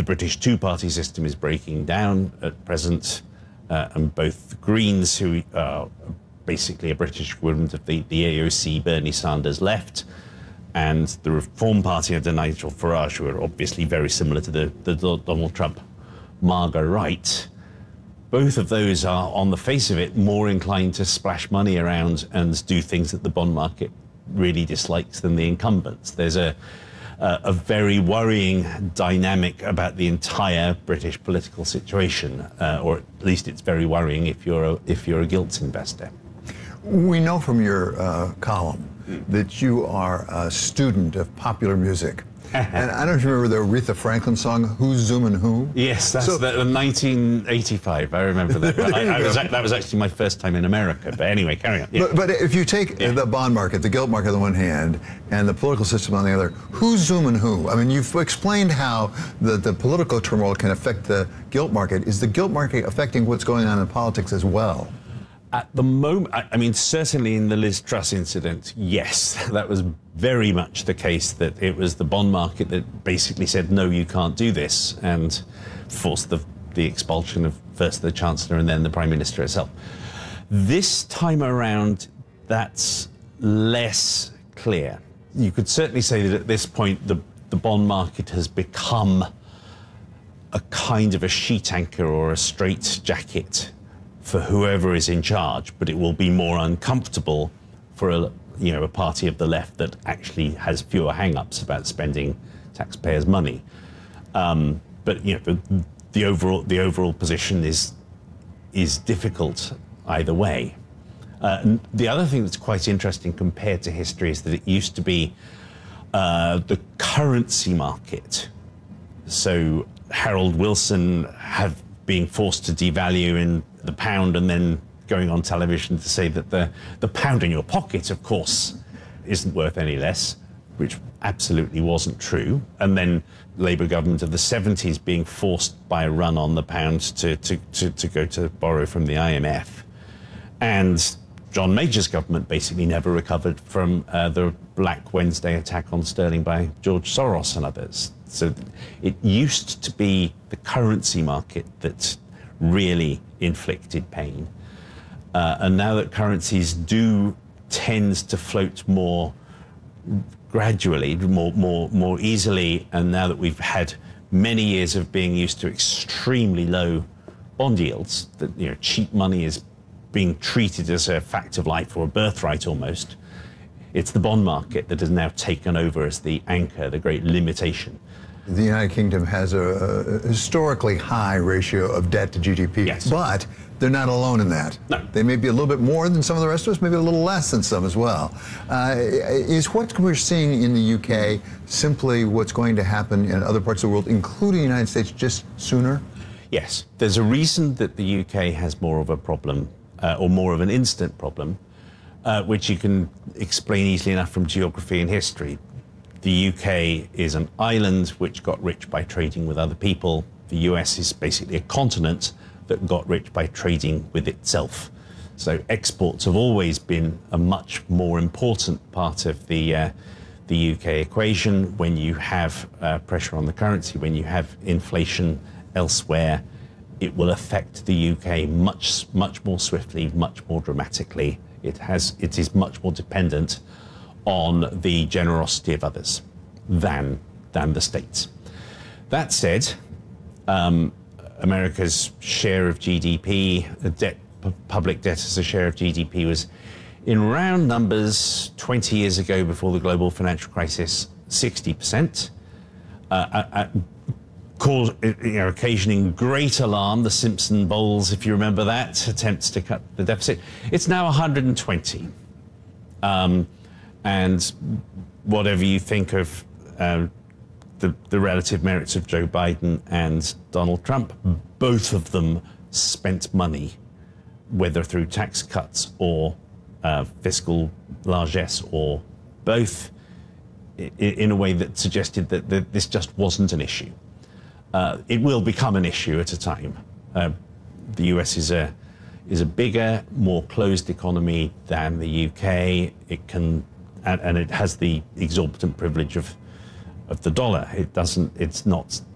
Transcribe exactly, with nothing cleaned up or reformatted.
the British two-party system is breaking down at present, uh, and both the Greens, who are basically a British equivalent of the, the A O C, Bernie Sanders left, and the Reform Party under Nigel Farage, who are obviously very similar to the, the Donald Trump MAGA right, both of those are, on the face of it, more inclined to splash money around and do things that the bond market really dislikes than the incumbents. There's a, a, a very worrying dynamic about the entire British political situation, uh, or at least it's very worrying if you're a, if you're a gilts investor. We know from your uh, column that you are a student of popular music. And I don't remember the Aretha Franklin song, Who's Zoomin' Who? Yes, that's so, the, nineteen eighty-five. I remember that. I, I was, that was actually my first time in America. But anyway, carry on. Yeah. But, but if you take yeah. the bond market, the gilt market on the one hand, and the political system on the other, who's zooming who? I mean, you've explained how the, the political turmoil can affect the gilt market. Is the gilt market affecting what's going on in politics as well? At the moment, I mean, certainly in the Liz Truss incident, yes, that was very much the case, that it was the bond market that basically said, no, you can't do this, and forced the, the expulsion of first the Chancellor and then the Prime Minister herself. This time around, that's less clear. You could certainly say that at this point, the, the bond market has become a kind of a sheet anchor or a straitjacket for whoever is in charge, but it will be more uncomfortable for a, you know, a party of the left that actually has fewer hang-ups about spending taxpayers' money. Um, but you know, the, the overall the overall position is is difficult either way. Uh, and the other thing that's quite interesting compared to history is that it used to be uh, the currency market. So Harold Wilson have being forced to devalue in the pound and then going on television to say that the, the pound in your pocket, of course, isn't worth any less, which absolutely wasn't true. And then Labour government of the seventies being forced by a run on the pound to, to, to, to go to borrow from the I M F. And John Major's government basically never recovered from uh, the Black Wednesday attack on sterling by George Soros and others. So it used to be the currency market that really inflicted pain. Uh, and now that currencies do tend to float more gradually, more, more, more easily, and now that we've had many years of being used to extremely low bond yields, that you know, cheap money is being treated as a fact of life or a birthright almost, it's the bond market that has now taken over as the anchor, the great limitation. The United Kingdom has a, a historically high ratio of debt to G D P, yes. But they're not alone in that. No. They may be a little bit more than some of the rest of us, maybe a little less than some as well. Uh, is what we're seeing in the U K simply what's going to happen in other parts of the world, including the United States, just sooner? Yes. There's a reason that the U K has more of a problem, uh, or more of an instant problem, uh, which you can explain easily enough from geography and history. The U K is an island which got rich by trading with other people. The U S is basically a continent that got rich by trading with itself. So exports have always been a much more important part of the, uh, the U K equation. When you have uh, pressure on the currency, when you have inflation elsewhere, it will affect the U K much, much more swiftly, much more dramatically. It has, it is much more dependent on the generosity of others than, than the States. That said, um, America's share of G D P, the debt, public debt as a share of G D P was, in round numbers, twenty years ago before the global financial crisis, sixty percent. Uh, uh, caused, you know, occasioning great alarm, the Simpson Bowles, if you remember that, attempts to cut the deficit. It's now one hundred twenty. Um, And whatever you think of uh, the, the relative merits of Joe Biden and Donald Trump, both of them spent money, whether through tax cuts or uh, fiscal largesse or both, in, in a way that suggested that, that this just wasn't an issue. Uh, it will become an issue at a time. Uh, the U S is a, is a bigger, more closed economy than the U K. It can And, and it has the exorbitant privilege of, of the dollar. It doesn't, it's not